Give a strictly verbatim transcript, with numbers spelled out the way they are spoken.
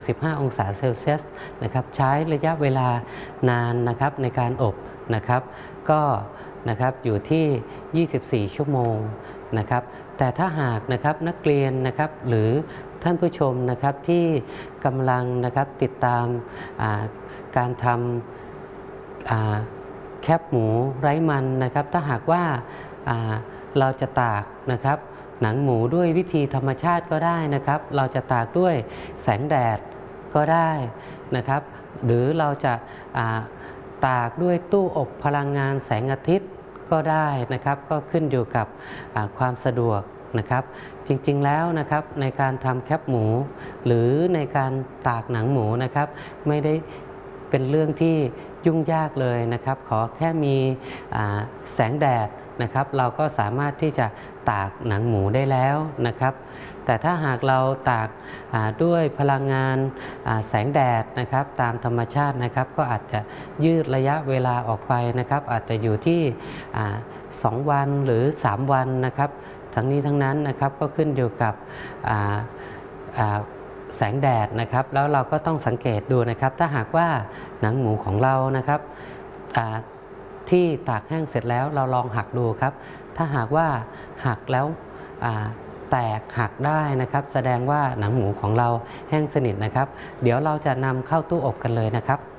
สิบห้า องศาเซลเซียสนะครับใช้ระยะเวลานานนะครับในการอบนะครับก็นะครับอยู่ที่ ยี่สิบสี่ ชั่วโมงนะครับแต่ถ้าหากนะครับนักเรียนนะครับหรือท่านผู้ชมนะครับที่กำลังนะครับติดตามการทำแคบหมูไร้มันนะครับถ้าหากว่าเราจะตากนะครับหนังหมูด้วยวิธีธรรมชาติก็ได้นะครับเราจะตากด้วยแสงแดดก็ได้นะครับหรือเราจะตากด้วยตู้อบพลังงานแสงอาทิตย์ก็ได้นะครับก็ขึ้นอยู่กับความสะดวกนะครับจริงๆแล้วนะครับในการทำแคบหมูหรือในการตากหนังหมูนะครับไม่ได้เป็นเรื่องที่ยุ่งยากเลยนะครับขอแค่มีแสงแดดนะครับเราก็สามารถที่จะตากหนังหมูได้แล้วนะครับแต่ถ้าหากเราตากด้วยพลังงานแสงแดดนะครับตามธรรมชาตินะครับก็อาจจะยืดระยะเวลาออกไปนะครับอาจจะอยู่ที่สองวันหรือสามวันนะครับทั้งนี้ทั้งนั้นนะครับก็ขึ้นอยู่กับแสงแดดนะครับแล้วเราก็ต้องสังเกตดูนะครับถ้าหากว่าหนังหมูของเรานะครับที่ตากแห้งเสร็จแล้วเราลองหักดูครับถ้าหากว่าหักแล้วแตกหักได้นะครับแสดงว่าหนังหมูของเราแห้งสนิทนะครับเดี๋ยวเราจะนำเข้าตู้อบกันเลยนะครับ